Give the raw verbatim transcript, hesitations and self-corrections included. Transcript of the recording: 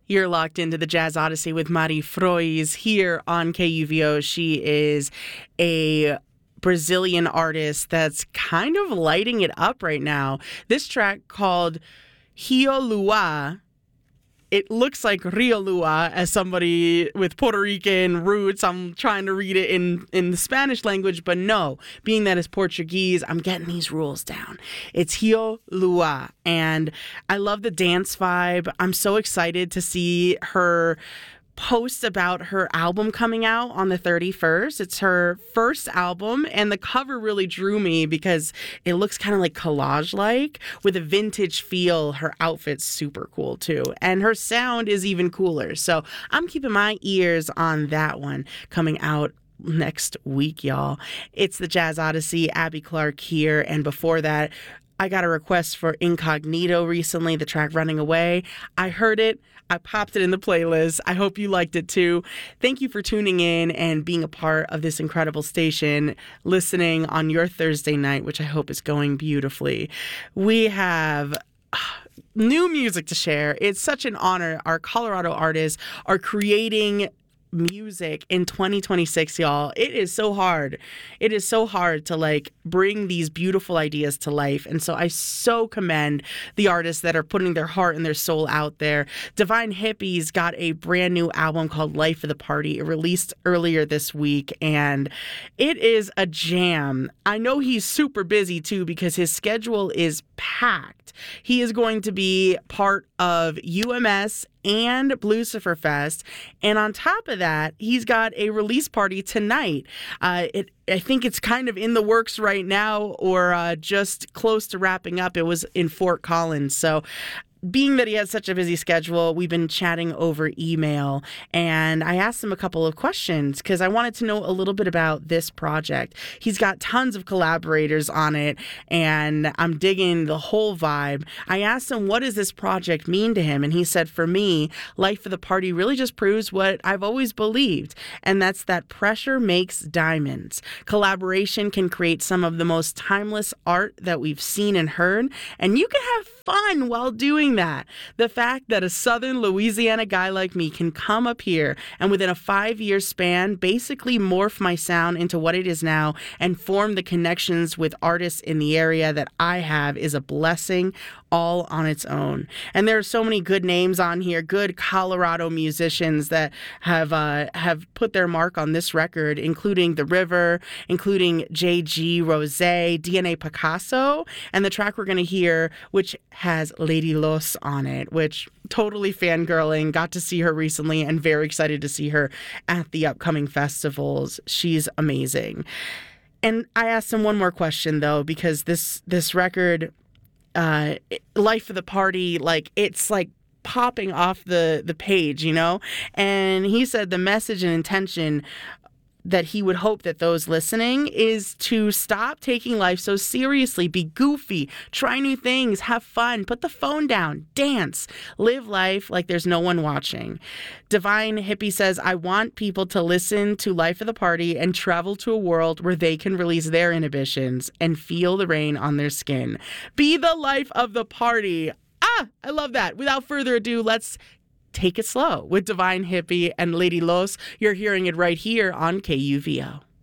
You're locked into the Jazz Odyssey with Mari Frois here on K U V O. She is a Brazilian artist that's kind of lighting it up right now. This track called Rio Lua. It looks like Rio Lua as somebody with Puerto Rican roots. I'm trying to read it in, in the Spanish language, but no, being that it's Portuguese, I'm getting these rules down. It's Rio Lua, and I love the dance vibe. I'm so excited to see her post about her album coming out on the thirty-first. It's her first album, and the cover really drew me because it looks kind of like collage-like with a vintage feel. Her outfit's super cool too, and her sound is even cooler. So I'm keeping my ears on that one coming out next week, y'all. It's the Jazz Odyssey, Abby Clark here, and before that, I got a request for Incognito recently, the track Running Away. I heard it. I popped it in the playlist. I hope you liked it too. Thank you for tuning in and being a part of this incredible station, listening on your Thursday night, which I hope is going beautifully. We have new music to share. It's such an honor. Our Colorado artists are creating music in twenty twenty-six, y'all. It is so hard. It is so hard to like bring these beautiful ideas to life. And so I so commend the artists that are putting their heart and their soul out there. Divine Hippies got a brand new album called Life of the Party. It released earlier this week, and it is a jam. I know he's super busy too because his schedule is packed. He is going to be part of U M S and Blucifer Fest. And on top of that, he's got a release party tonight. Uh, it, I think it's kind of in the works right now or uh, just close to wrapping up. It was in Fort Collins. So being that he has such a busy schedule, we've been chatting over email, and I asked him a couple of questions because I wanted to know a little bit about this project. He's got tons of collaborators on it, and I'm digging the whole vibe. I asked him, what does this project mean to him? And he said, for me, Life of the Party really just proves what I've always believed, and that's that pressure makes diamonds. Collaboration can create some of the most timeless art that we've seen and heard, and you can have fun while doing that. The fact that a Southern Louisiana guy like me can come up here and within a five-year span basically morph my sound into what it is now and form the connections with artists in the area that I have is a blessing all on its own. And there are so many good names on here, good Colorado musicians that have uh, have put their mark on this record, including The River, including J G Rose, D N A Picasso, and the track we're going to hear, which has Lady Los on it, which totally fangirling, got to see her recently and very excited to see her at the upcoming festivals. She's amazing. And I asked him one more question though, because this this record, uh, Life of the Party, like it's like popping off the, the page, you know? And he said the message and intention that he would hope that those listening is to stop taking life so seriously, be goofy, try new things, have fun, put the phone down, dance, live life like there's no one watching. Divine Hippie says, I want people to listen to Life of the Party and travel to a world where they can release their inhibitions and feel the rain on their skin. Be the life of the party. Ah, I love that. Without further ado, let's take it slow with Divine Hippie and Lady Los. You're hearing it right here on K U V O.